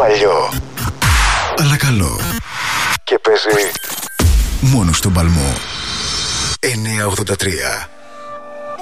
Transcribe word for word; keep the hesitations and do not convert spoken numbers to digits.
Παλιό, αλλά καλό. Και παίζει μόνο στον Παλμό. εννιακόσια ογδόντα τρία.